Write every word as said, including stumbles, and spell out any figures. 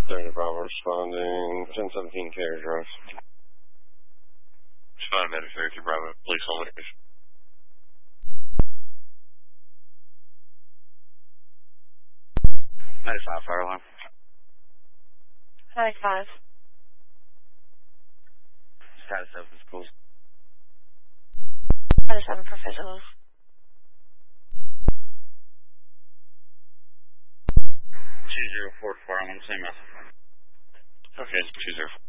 Thirty Bravo responding. ten seventeen Carrier Drive. Respond to thirty Bravo. Police on location. ninety-five fire alarm. ninety-five. Status open schools. ninety-seven for physical. two zero four four, I'm on the same message. Okay, two zero four.